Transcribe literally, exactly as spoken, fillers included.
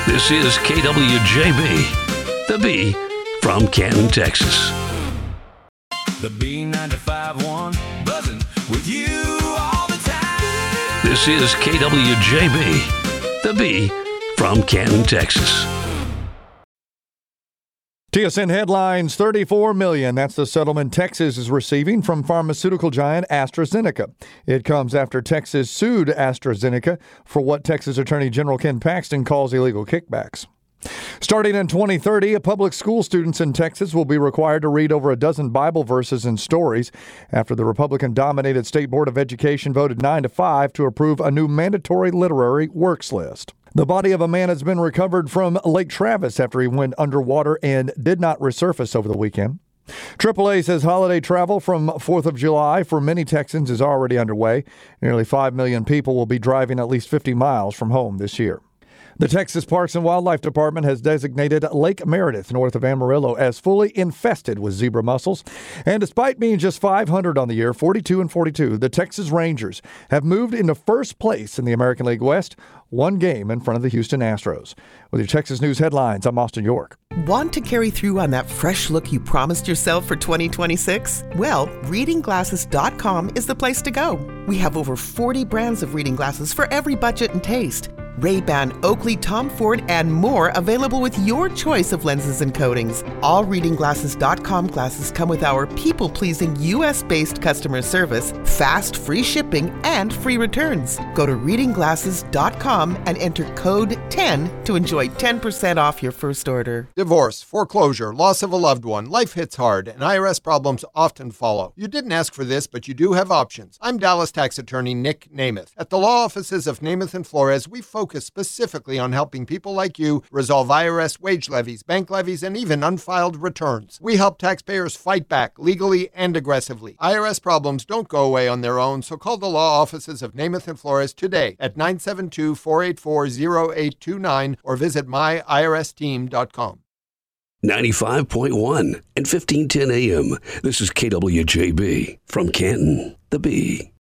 This is K W J B, the B from Canton, Texas. The B ninety-five one, buzzing with you all the time. This is K W J B, the B from Canton, Texas. T S N headlines, thirty-four million dollars. That's the settlement Texas is receiving from pharmaceutical giant AstraZeneca. It comes after Texas sued AstraZeneca for what Texas Attorney General Ken Paxton calls illegal kickbacks. Starting in twenty thirty, public school students in Texas will be required to read over a dozen Bible verses and stories after the Republican-dominated State Board of Education voted nine to five to approve a new mandatory literary works list. The body of a man has been recovered from Lake Travis after he went underwater and did not resurface over the weekend. triple A says holiday travel from fourth of July for many Texans is already underway. Nearly five million people will be driving at least fifty miles from home this year. The Texas Parks and Wildlife Department has designated Lake Meredith, north of Amarillo, as fully infested with zebra mussels. And despite being just five hundred on the year, forty-two and forty-two, the Texas Rangers have moved into first place in the American League West, one game in front of the Houston Astros. With your Texas News headlines, I'm Austin York. Want to carry through on that fresh look you promised yourself for twenty twenty-six? Well, reading glasses dot com is the place to go. We have over forty brands of reading glasses for every budget and taste. Ray-Ban, Oakley, Tom Ford, and more available with your choice of lenses and coatings. All reading glasses dot com glasses come with our people-pleasing U S-based customer service, fast, free shipping, and free returns. Go to reading glasses dot com and enter code ten to enjoy ten percent off your first order. Divorce, foreclosure, loss of a loved one, life hits hard, and I R S problems often follow. You didn't ask for this, but you do have options. I'm Dallas tax attorney Nick Namath. At the law offices of Namath and Flores, we focus Focus specifically on helping people like you resolve I R S wage levies, bank levies, and even unfiled returns. We help taxpayers fight back legally and aggressively. I R S problems don't go away on their own, so call the law offices of Namath and Flores today at nine seven two, four eight four, zero eight two nine or visit my I R S team dot com. ninety-five point one and fifteen ten A M. This is K W J B from Canton, the B.